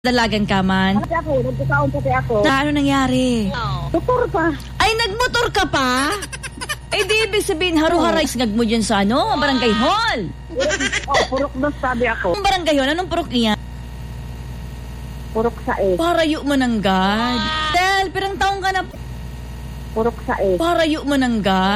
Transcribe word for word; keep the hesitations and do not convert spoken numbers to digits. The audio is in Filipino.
Dalagan ka man? Kasi ako, nagkakaon pati ako. Na ano nangyari? Doktor pa. Ay, nagmotor ka pa? Eh di ibig sabihin, haru-haray ngag mo dyan sa ano, barangay hall. Oh, purok dos sabi ako. Ang barangay hall, anong purok niya? Purok sa eh. Parayo mo ng God. Tel, pirang taong ka na. Purok sa eh. Parayo mo ng God.